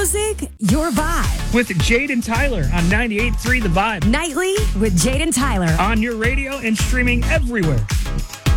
music, your vibe. With Jade and Tyler on 98.3 The Vibe. Nightly with Jade and Tyler. On your radio and streaming everywhere.